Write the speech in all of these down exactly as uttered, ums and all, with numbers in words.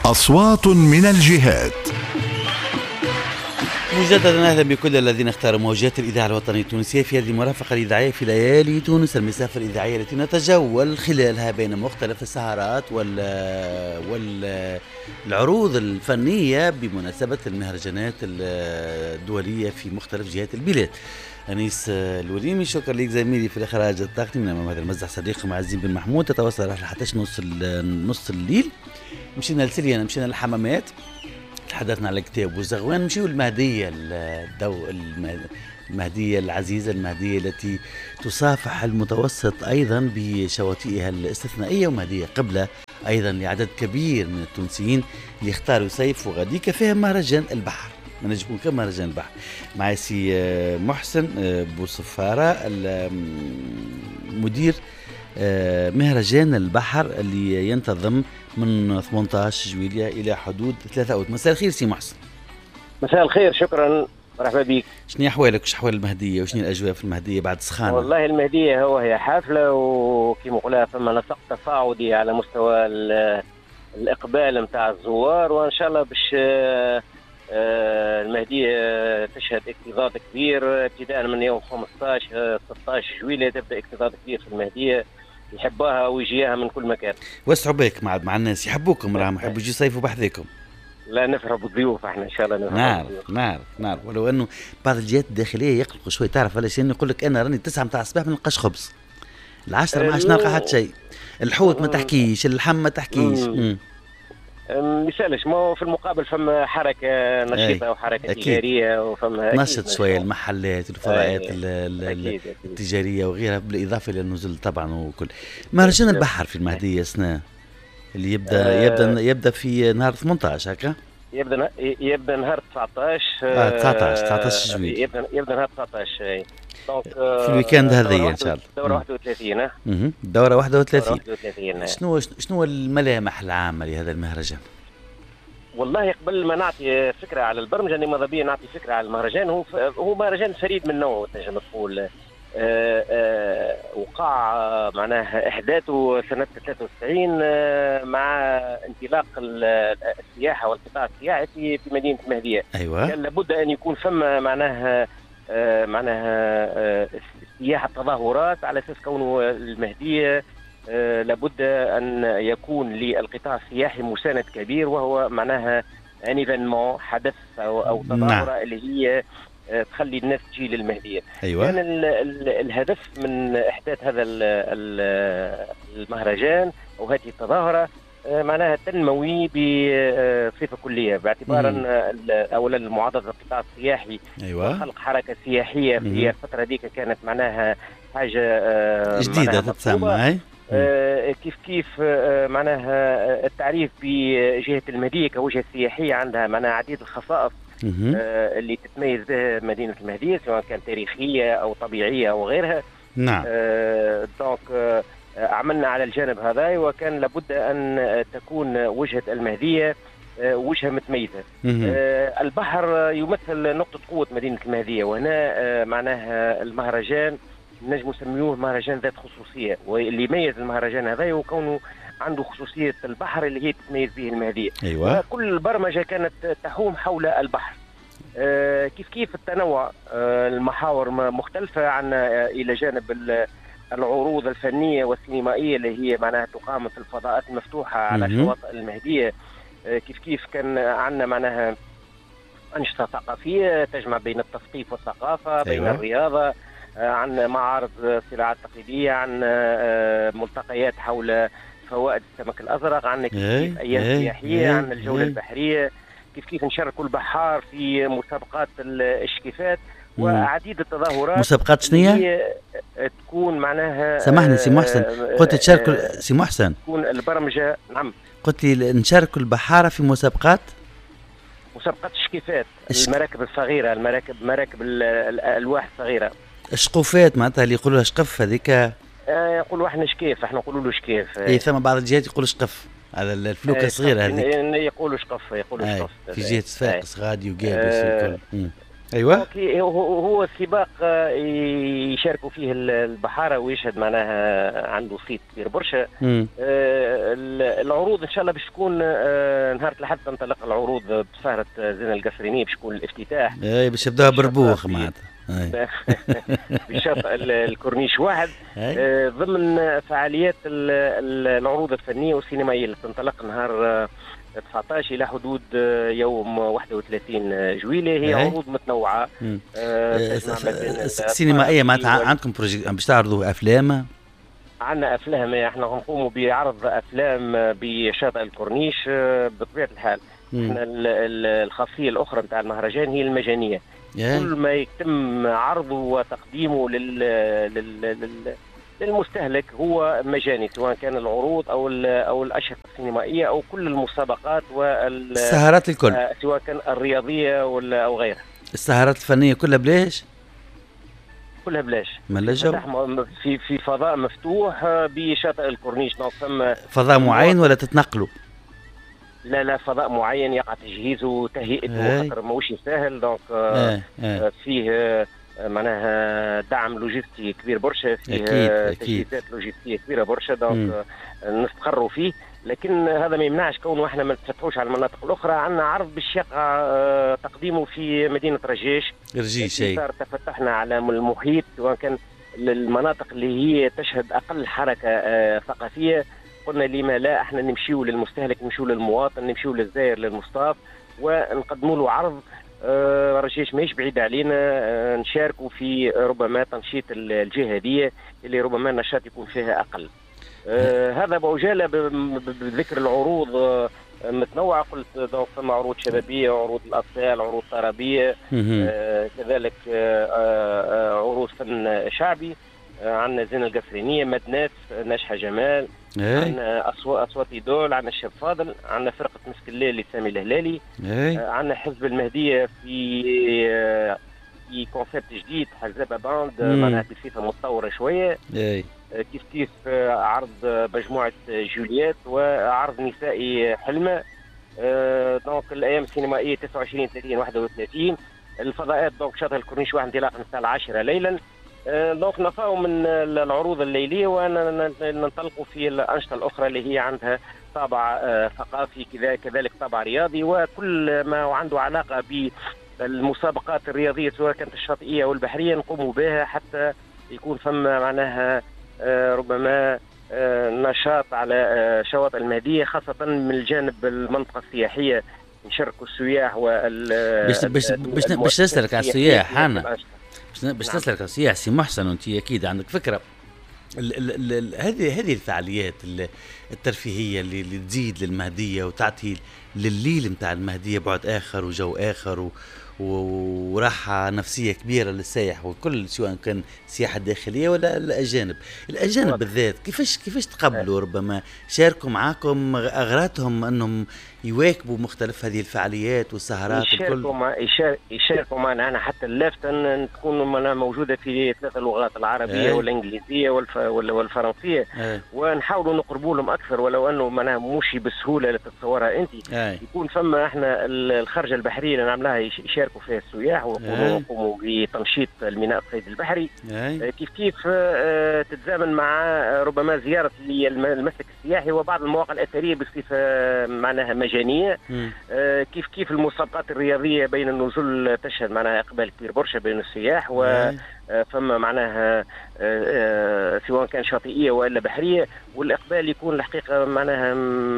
أصوات من الجهات. مجددا اهلا بكل الذين اختاروا موجات الاذاعه الوطنيه التونسيه في هذه المرافقه الاذاعيه في ليالي تونس، المسافه الاذاعيه التي نتجول خلالها بين مختلف السهرات وال والعروض الفنيه بمناسبه المهرجانات الدوليه في مختلف جهات البلاد. انيس الوليمي، شكرا لك زميلي في الاخراج التقني من امام هذا المزح صديقكم عزيز بن محمود. تتواصل حتى نص نص الليل. مشينا لسلينا، مشينا للحمامات، تحدثنا على كتاب وزغوان. نمشيو المهدية الدو المهدية العزيزة، المهدية التي تصافح المتوسط أيضا بشواطئها الاستثنائية، ومهدية قبلة أيضا لعدد كبير من التونسيين اللي اختاروا صيف وغديك فيها مهرجان البحر. ما نجمكم كم مهرجان البحر مع سي محسن بوصفارة مدير مهرجان البحر اللي ينتظم من ثمانية عشر جويلية إلى حدود ثلاثة أوت. مساء الخير سي محسن. مساء الخير، شكرا، مرحبا بك. شنو أحوالك وش أحوال المهدية وشنو الأجواء في المهدية بعد سخانة؟ والله المهدية هو هي حافلة، وكما قلنا فما نسق تصاعدي على مستوى الإقبال متاع الزوار، وإن شاء الله باش المهدية تشهد اكتظاظ كبير ابتداء من يوم خمسة عشر ستة عشر جويلية. تبدأ اكتظاظ كبير في المهدية، يحبوها ويجيها من كل مكان. وسعوا بك مع مع الناس، يحبوكم راهم يحبوا يجي يصيفوا بحذاكم. لا نفرح بالضيوف احنا ان شاء الله. نفرح نعرف نعرف نعرف ولو انه بعض الجهات الداخليه يقلقوا شوي. تعرف علاش؟ يعني يقول لك انا راني تسعة متاع الصباح ما نلقاش خبز، العشرة ما عادش نلقى حتى شيء، الحوت ما تحكيش، اللحم ما تحكيش. مثالش، ما في المقابل فما حركه نشيطه وحركه أكيد. تجاريه، وفما نشط شويه المحلات والفضاءات التجاريه وغيرها، بالاضافه الى النزل طبعا. وكل مهرجان البحر في المهديه سنه اللي يبدا آه يبدا يبدا في نهار ثمانية عشر هكا، يبدا يبدا نهار تسعة عشر اه تسعة عشر تسعة عشر جويلية، يبدا يبدا نهار تسعة عشر دونك في الويكاند هذه ان شاء الله. الدوره واحد وثلاثين. اه الدوره واحد وثلاثين. شنو شنو الملامح العامه لهذا المهرجان؟ والله قبل ما نعطي فكره على البرمجه اللي ماذا بيا نعطي فكره على المهرجان. هو هو مهرجان فريد من نوعه تنجم تقول. آه آه وقع آه معناه احداثه سنه ثلاثة وتسعين آه مع انطلاق السياحه والقطاع السياحي في في مدينه المهديه. ايوه، كان لابد ان يكون ثم معناها آه معناها آه سياحه تظاهرات، على اساس كونه المهديه آه لابد ان يكون للقطاع السياحي مساند كبير، وهو معناها ان ايفينمون، حدث او, أو تظاهره نعم. اللي هي تخلي الناس تجي للمهدية. أيوة. كان ال ال الهدف من إحداث هذا ال ال المهرجان أو هذه التظاهرة معناها تنموي بصفة كلية، باعتبار أن أولا معاضدة القطاع السياحي. أيوة. وخلق حركة سياحية مم. في الفترة ديك كانت معناها حاجة جديدة تتسمى. آه كيف كيف آه معناها التعريف بجهة المهدية كوجهة سياحية عندها معناها عديد الخصائص آه اللي تتميز به مدينة المهدية، سواء كان تاريخية أو طبيعية أو غيرها. نعم. آه دونك آه عملنا على الجانب هذا، وكان لابد أن تكون وجهة المهدية آه وجهة متميزة. آه البحر يمثل نقطة قوة مدينة المهدية، وهنا آه معناها المهرجان نجم نسميوه مهرجان ذات خصوصية، واللي يميز المهرجان هذا هو كونه عنده خصوصية البحر اللي هي تتميز به المهدية. أيوة. كل البرمجة كانت تحوم حول البحر. آه كيف كيف التنوع آه المحاور مختلفة عنا، آه إلى جانب العروض الفنية والسينمائية اللي هي معناها تقام في الفضاءات المفتوحة على شواطئ المهدية. آه كيف كيف كان عنا معناها أنشطة ثقافية تجمع بين التثقيف والثقافة. بين أيوة. الرياضة، عن معارض صناعات تقليدية، عن ملتقيات حول فوائد السمك الأزرق، عن كيف كيف أيام سياحية، عن الجولة البحرية، كيف كيف نشاركوا البحار في مسابقات الاشكيفات وعديد التظاهرات. مسابقات شنية؟ تكون معناها سامحني سي محسن، قلت تشاركوا سي محسن، تكون البرمجة. نعم، قلت لي نشاركوا البحارة في مسابقات مسابقات الشكيفات، المراكب الصغيرة، المراكب مراكب الألواح الصغيرة، الشقوفات معناتها اللي يقولوا لها شقف هذيك. آه يقولوا احنا شكيف، احنا نقولوا له شكيف. اي ثم بعض الجهات يقولوا شقف على الفلوكه الصغيره هذيك، يقولوا شقف، يقولوا شقف في جهه صفاقس غادي وقابس وكل. ايوه هو هو سباق يشاركوا فيه البحاره ويشهد معناها عنده صيت كبير برشا. العروض ان شاء الله باش تكون نهار الاحد تنطلق العروض بسهره زين القصرينيه باش يكون الافتتاح. اي باش يبداها بربوخ معناتها بشاطئ الكورنيش واحد ضمن فعاليات العروض الفنيه والسينمائيه اللي تنطلق نهار تسعطاش الى حدود يوم واحد وثلاثين جويلة. هي عروض متنوعه سينمائيه معناتها. عندكم بروجيكت باش تعرضوا افلام؟ عندنا افلام، احنا نقوموا بعرض افلام بشاطئ الكورنيش بطبيعه الحال. احنا الخاصيه الاخرى نتاع المهرجان هي المجانيه. كل ما يتم عرضه وتقديمه لل, لل... لل... للمستهلك هو مجاني، سواء كان العروض او او الاشرطه السينمائيه او كل المسابقات والسهرات الكل، آه سواء كان الرياضيه ولا او غيرها. السهرات الفنيه كلها بلاش؟ كلها بلاش. ملاجو في في فضاء مفتوح بشاطئ الكورنيش. ثم فضاء معين ولا تتنقلوا؟ لا لا فضاء معين يقع تجهيزه وتهيئته، خاطر ماهوش ساهل. دونك آه آه فيه معناها دعم لوجستي كبير برشا، فيه تجهيزات لوجستيه كبيره برشا. دونك نستقروا فيه، لكن هذا ما يمنعش كونه احنا ما نتفتحوش على المناطق الاخرى. عندنا عرض باش يقع تقديمه في مدينه رجيش. رجيش صار تفتحنا على المحيط، سواء كان المناطق اللي هي تشهد اقل حركه ثقافيه. قلنا لما لا، احنا نمشيو للمستهلك، نمشيو للمواطن، نمشيو للزائر للمصطاف ونقدموا له عرض. آه رجيش ماهيش بعيد علينا. آه نشاركوا في ربما تنشيط الجهه هذه اللي ربما النشاط يكون فيها اقل. آه هذا بعجاله بذكر العروض آه متنوعه. قلت ثم عروض شبابيه، عروض الاطفال، عروض طربيه، آه كذلك آه آه عروض فن شعبي. آه عندنا زين القصرينيه، مدنات، نشحه جمال، عندنا اصوات اصواتي دول، عندنا الشاب فاضل، عندنا فرقه مسك الليل لسامي الهلالي، آه عندنا حزب المهديه في آه في كونسيبت جديد، حزابه باند معناها بصفه متطوره شويه. آه كيف كيف آه عرض مجموعه جوليات وعرض نسائي حلمه. آه دونك الايام السينمائيه تسعة وعشرين ثلاثين واحد وثلاثين. الفضاءات دونك شاطئ الكورنيش واحد انطلاقا الساعه العاشرة ليلا. دونك نفاو من العروض الليليه وننطلقوا في الانشطه الاخرى اللي هي عندها طابع ثقافي كذلك طابع رياضي، وكل ما عنده علاقه بالمسابقات الرياضيه سواء كانت الشاطئيه او البحريه نقوموا بها، حتى يكون فما معناها ربما نشاط على شواطئ المهديه، خاصه من الجانب المنطقه السياحيه. نشاركوا السياح وال باش باش باش نسالك على السياح. انا باش نسألك يا سي سي محسن، وانت اكيد عندك فكره هذه هذه الفعاليات الترفيهيه اللي, اللي تزيد للمهديه وتعطي للليل نتاع المهديه بعد اخر وجو اخر و وراحه نفسيه كبيره للسائح والكل، سواء كان سياحه داخليه ولا الاجانب. الاجانب بالذات كيفاش كيفاش تقبلوا؟ ربما شاركوا معاكم اغراضهم انهم يواكبوا مختلف هذه الفعاليات والسهرات يشاركوا مع يشاركوا معنا. انا حتى اللافته تكون معنا موجوده في ثلاث لغات، العربيه والانجليزيه والف... والفرنسيه، أي. ونحاولوا نقربوا لهم اكثر، ولو انه معناها مش بسهوله اللي تتصورها انت. أي. يكون فما احنا الخرجه البحريه اللي نعملها يشاركوا فيها السياح ويقوموا بتنشيط الميناء الصيد البحري. أي. كيف كيف اه تتزامن مع ربما زياره المسلك السياحي وبعض المواقع الاثريه بصفه معناها مجانيه. آه كيف كيف المسابقات الرياضيه بين النزول تشهد معناها اقبال كبير برشا بين السياح، وفما معناها آه سواء كان شاطئيه والا بحريه، والاقبال يكون الحقيقه معناها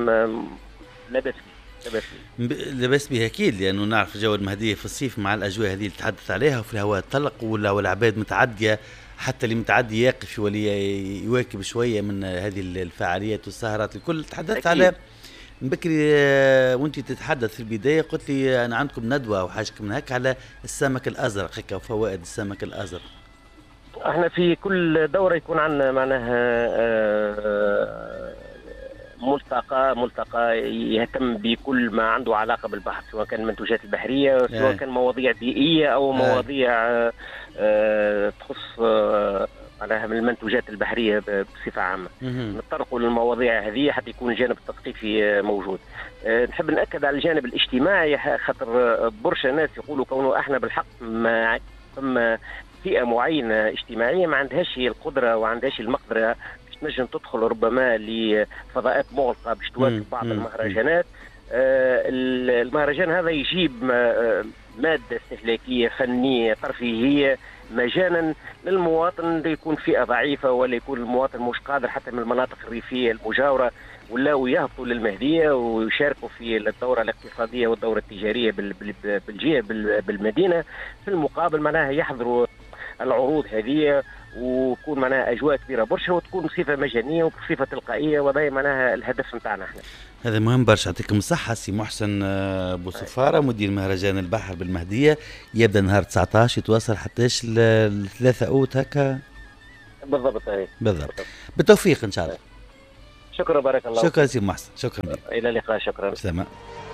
لا باس به. لاباس به اكيد، لانه نعرف جو المهديه في الصيف مع الاجواء هذه اللي تحدث عليها، وفي الهواء الطلق ولا والعباد متعديه، حتى اللي متعدي يقف ولي يواكب شويه من هذه الفعاليات والسهرات الكل تحدثت على بكري. وانت تتحدث في البدايه قلت لي انا عندكم ندوه او حاجه من هيك على السمك الازرق هيك وفوائد السمك الازرق. احنا في كل دوره يكون عندنا معناها ملتقى ملتقى يهتم بكل ما عنده علاقه بالبحر، سواء كان المنتوجات البحريه، سواء كان مواضيع بيئيه او مواضيع تخص معناها من المنتوجات البحريه بصفه عامه. نتطرقوا للمواضيع هذه حتى يكون الجانب التثقيفي موجود. أه نحب ناكد على الجانب الاجتماعي، خاطر برشا ناس يقولوا كونه احنا بالحق ما ثم فئه معينه اجتماعيه ما عندهاش القدره وعندهاش المقدره باش تنجم تدخل ربما لفضاءات مغلقه باش تواكب بعض المهرجانات. أه المهرجان هذا يجيب ماده استهلاكيه فنيه ترفيهيه مجانا للمواطن اللي يكون فئه ضعيفه ولا يكون المواطن مش قادر حتى من المناطق الريفيه المجاوره ولاو يهبطوا للمهديه ويشاركوا في الدوره الاقتصاديه والدوره التجاريه بالجهه بالمدينه، في المقابل معناها يحضروا العروض هذه وتكون معناها اجواء كبيره برشا وتكون بصفه مجانيه وبصفه تلقائيه، وهذا معناها الهدف نتاعنا احنا. هذا مهم برشا. يعطيكم الصحه سي محسن بوصفاره مدير مهرجان البحر بالمهديه، يبدا نهار تسعة عشر يتواصل حتى ل ثلاثة اوت هكا بالضبط. بالضبط. بالتوفيق ان شاء الله. شكرا بارك الله. شكرا سي محسن، شكرا. الى اللقاء. شكرا. سلام.